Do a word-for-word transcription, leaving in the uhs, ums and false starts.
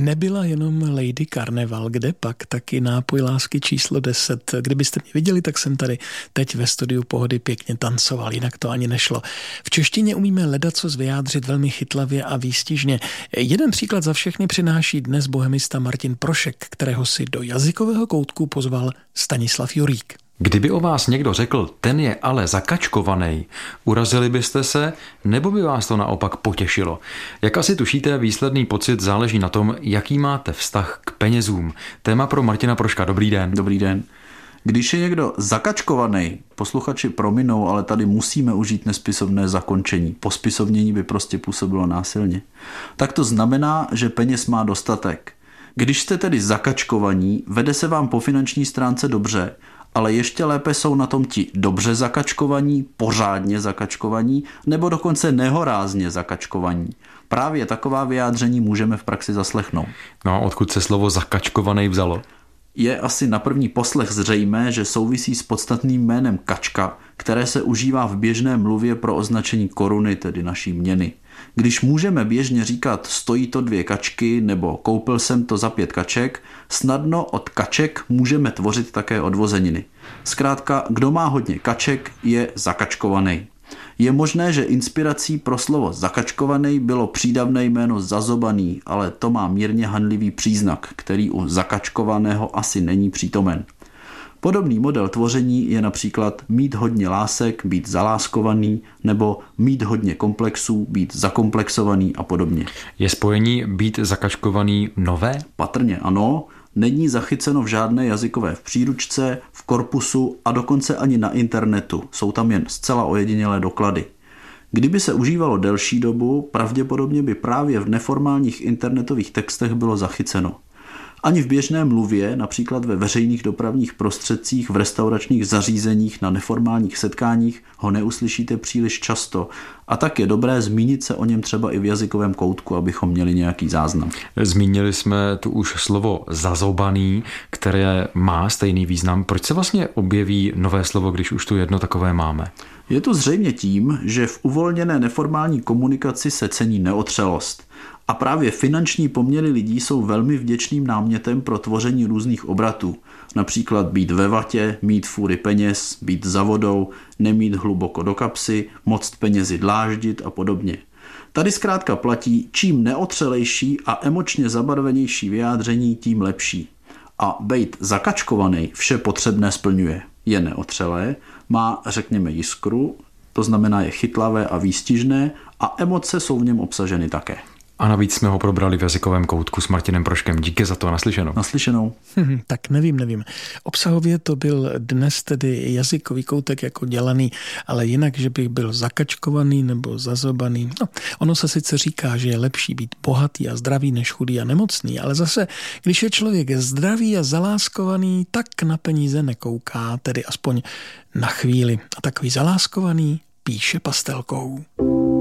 Nebyla jenom Lady Carnival, kde pak taky nápoj lásky číslo deset. Kdybyste mě viděli, tak jsem tady teď ve studiu Pohody pěkně tancoval, jinak to ani nešlo. V češtině umíme ledacos vyjádřit velmi chytlavě a výstižně. Jeden příklad za všechny přináší dnes bohemista Martin Prošek, kterého si do jazykového koutku pozval Stanislav Jurík. Kdyby o vás někdo řekl, ten je ale zakačkovanej, urazili byste se, nebo by vás to naopak potěšilo? Jak asi tušíte, výsledný pocit záleží na tom, jaký máte vztah k penězům. Téma pro Martina Proška. Dobrý den. Dobrý den. Když je někdo zakačkovanej, posluchači prominou, ale tady musíme užít nespisovné zakončení. Pospisovnění by prostě působilo násilně. Tak to znamená, že peněz má dostatek. Když jste tedy zakačkovaní, vede se vám po finanční stránce dobře, ale ještě lépe jsou na tom ti dobře zakačkovaní, pořádně zakačkovaní nebo dokonce nehorázně zakačkovaní. Právě taková vyjádření můžeme v praxi zaslechnout. No a odkud se slovo zakačkovanej vzalo? Je asi na první poslech zřejmé, že souvisí s podstatným jménem kačka, které se užívá v běžné mluvě pro označení koruny, tedy naší měny. Když můžeme běžně říkat stojí to dvě kačky nebo koupil jsem to za pět kaček, snadno od kaček můžeme tvořit také odvozeniny. Zkrátka, kdo má hodně kaček, je zakačkovaný. Je možné, že inspirací pro slovo zakačkovaný bylo přídavné jméno zazobaný, ale to má mírně hanlivý příznak, který u zakačkovaného asi není přítomen. Podobný model tvoření je například mít hodně lásek, být zaláskovaný, nebo mít hodně komplexů, být zakomplexovaný a podobně. Je spojení být zakačkovaný nové? Patrně ano, není zachyceno v žádné jazykové v příručce, v korpusu a dokonce ani na internetu. Jsou tam jen zcela ojedinělé doklady. Kdyby se užívalo delší dobu, pravděpodobně by právě v neformálních internetových textech bylo zachyceno. Ani v běžné mluvě, například ve veřejných dopravních prostředcích, v restauračních zařízeních, na neformálních setkáních ho neuslyšíte příliš často. A tak je dobré zmínit se o něm třeba i v jazykovém koutku, abychom měli nějaký záznam. Zmínili jsme tu už slovo zazobaný, které má stejný význam. Proč se vlastně objeví nové slovo, když už tu jedno takové máme? Je to zřejmě tím, že v uvolněné neformální komunikaci se cení neotřelost. A právě finanční poměry lidí jsou velmi vděčným námětem pro tvoření různých obratů. Například být ve vatě, mít fůry peněz, být za vodou, nemít hluboko do kapsy, moct penězi dláždit a podobně. Tady zkrátka platí, čím neotřelejší a emočně zabarvenější vyjádření, tím lepší. A bejt zakačkovaný vše potřebné splňuje. Je neotřelé, má, řekněme, jiskru, to znamená je chytlavé a výstižné a emoce jsou v něm obsaženy také. A navíc jsme ho probrali v jazykovém koutku s Martinem Proškem. Díky za to, naslyšenou. Naslyšenou. Hmm, tak nevím, nevím. Obsahově to byl dnes tedy jazykový koutek jako dělaný, ale jinak, že bych byl zakačkovaný nebo zazobaný. No, ono se sice říká, že je lepší být bohatý a zdravý než chudý a nemocný, ale zase, když je člověk zdravý a zaláskovaný, tak na peníze nekouká, tedy aspoň na chvíli. A takový zaláskovaný píše pastelkou.